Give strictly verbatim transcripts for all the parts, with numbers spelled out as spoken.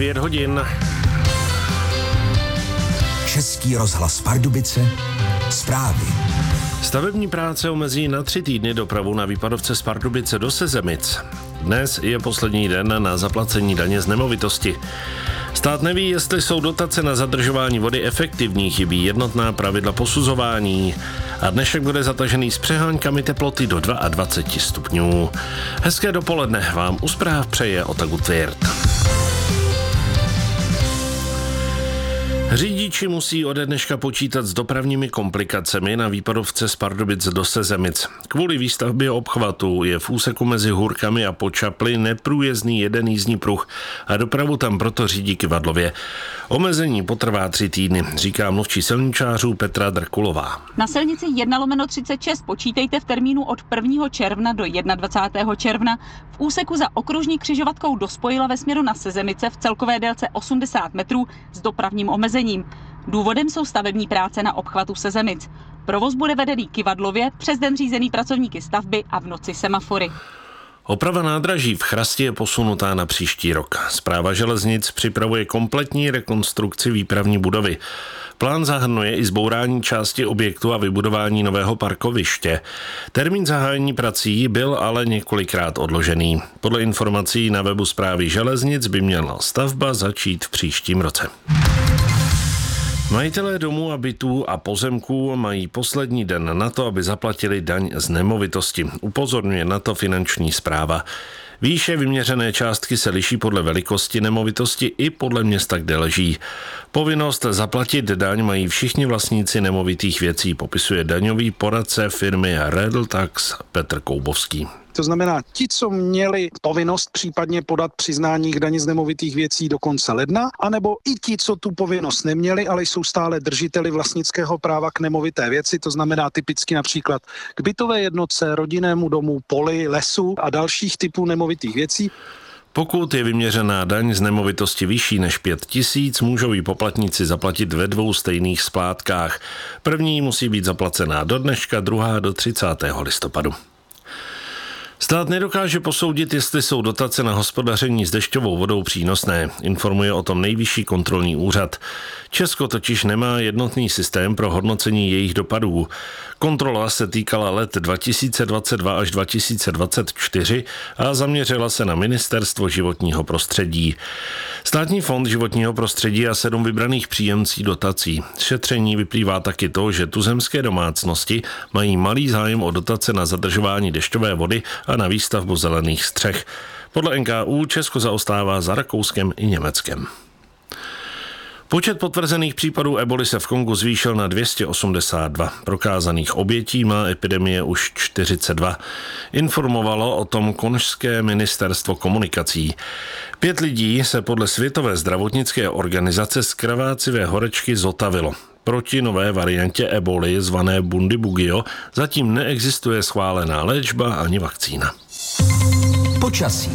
devět hodin. Český rozhlas Pardubice, zprávy. Stavební práce omezí na tři týdny dopravu na výpadovce z Pardubice do Sezemic. Dnes je poslední den na zaplacení daně z nemovitosti. Stát neví, jestli jsou dotace na zadržování vody efektivní, chybí jednotná pravidla posuzování. A dnešek bude zatažený s přeháňkami teploty do dvacet dva stupňů. Hezké dopoledne vám u zpráv přeje Otagu Tvěrt. Řidiči musí ode dneška počítat s dopravními komplikacemi na výpadovce z Pardubic do Sezemic. Kvůli výstavbě obchvatu je v úseku mezi Hůrkami a Počapli neprůjezdný jeden jízdní pruh a dopravu tam proto řídí kyvadlově. Omezení potrvá tři týdny, říká mluvčí silničářů Petra Drkulová. Na silnici jedna lomeno třicet šest počítejte v termínu od prvního června do dvacátého prvního června v úseku za okružní křižovatkou do Spojila ve směru na Sezemice v celkové délce osmdesát metrů s dopravním omezením. Důvodem jsou stavební práce na obchvatu Sezemic. Provoz bude vedený kyvadlově, přes den řízený pracovníky stavby a v noci semafory. Oprava nádraží v Chrastě je posunutá na příští rok. Správa železnic připravuje kompletní rekonstrukci výpravní budovy. Plán zahrnuje i zbourání části objektu a vybudování nového parkoviště. Termín zahájení prací byl ale několikrát odložený. Podle informací na webu Správy železnic by měla stavba začít v příštím roce. Majitelé domů a bytů a pozemků mají poslední den na to, aby zaplatili daň z nemovitosti. Upozorňuje na to Finanční správa. Výše vyměřené částky se liší podle velikosti nemovitosti i podle města, kde leží. Povinnost zaplatit daň mají všichni vlastníci nemovitých věcí, popisuje daňový poradce firmy Redl Tax Petr Koubovský. To znamená, ti, co měli povinnost případně podat přiznání k dani z nemovitých věcí do konce ledna, anebo i ti, co tu povinnost neměli, ale jsou stále držiteli vlastnického práva k nemovité věci, to znamená typicky například k bytové jednotce, rodinnému domu, poli, lesu a dalších typů nemovitých věcí. Pokud je vyměřená daň z nemovitosti vyšší než pět tisíc, můžou ji poplatníci zaplatit ve dvou stejných splátkách. První musí být zaplacená do dneška, druhá do třicátého listopadu. Stát nedokáže posoudit, jestli jsou dotace na hospodaření s dešťovou vodou přínosné, informuje o tom Nejvyšší kontrolní úřad. Česko totiž nemá jednotný systém pro hodnocení jejich dopadů. Kontrola se týkala let dva tisíce dvacet dva až dva tisíce dvacet čtyři a zaměřila se na Ministerstvo životního prostředí. Státní fond životního prostředí a sedm vybraných příjemcí dotací. Z šetření vyplývá taky to, že tuzemské domácnosti mají malý zájem o dotace na zadržování dešťové vody a na výstavbu zelených střech. Podle N K U Česko zaostává za Rakouskem i Německem. Počet potvrzených případů eboli se v Kongu zvýšil na dvě stě osmdesát dva. Prokázaných obětí má epidemie už čtyřicet dva. Informovalo o tom konžské ministerstvo komunikací. Pět lidí se podle Světové zdravotnické organizace z krvácivé horečky zotavilo. Proti nové variantě eboli zvané Bundibugyo zatím neexistuje schválená léčba ani vakcína. Počasí.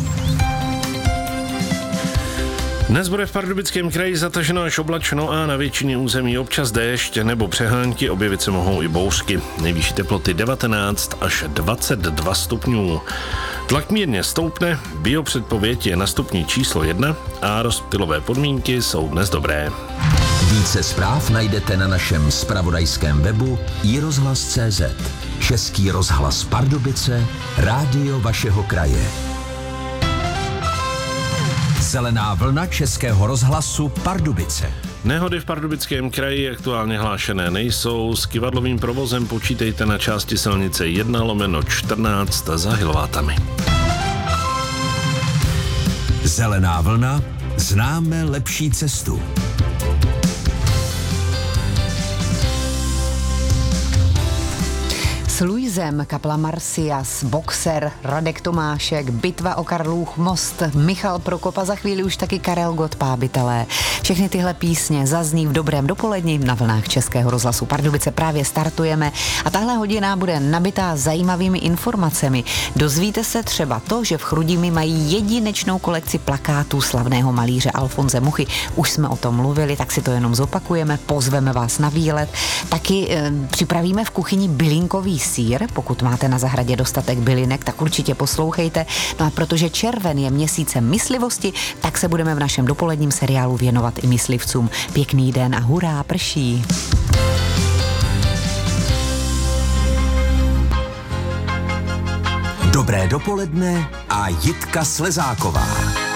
Dnes bude v Pardubickém kraji zataženo až oblačno a na většině území občas déšť nebo přehánky, objevit se mohou i bouřky. Nejvyšší teploty devatenáct až dvacet dva stupňů. Tlak mírně stoupne, biopředpověď je na stupni číslo jedna a rozptylové podmínky jsou dnes dobré. Více zpráv najdete na našem zpravodajském webu i rozhlas tečka cé zet. Český rozhlas Pardubice, rádio vašeho kraje. Zelená vlna Českého rozhlasu Pardubice. Nehody v Pardubickém kraji aktuálně hlášené nejsou. S kyvadlovým provozem počítejte na části silnice jedna lomeno čtrnáct za Hilvátami. Zelená vlna, známe lepší cestu. S Luisem, kapela Marcias, Boxer, Radek Tomášek, Bitva o Karlův most, Michal Prokop a za chvíli už taky Karel Gott, Pábitelé. Všechny tyhle písně zazní v dobrém dopoledni na vlnách Českého rozhlasu Pardubice. Právě startujeme a tahle hodina bude nabitá zajímavými informacemi. Dozvíte se třeba to, že v Chrudimi mají jedinečnou kolekci plakátů slavného malíře Alfonse Muchy. Už jsme o tom mluvili, tak si to jenom zopakujeme, pozveme vás na výlet. Taky e, připravíme v kuchyni bylinkový sýr. Pokud máte na zahradě dostatek bylinek, tak určitě poslouchejte. No a protože červen je měsícem myslivosti, tak se budeme v našem dopoledním seriálu věnovat i myslivcům. Pěkný den a hurá, prší. Dobré dopoledne a Jitka Slezáková.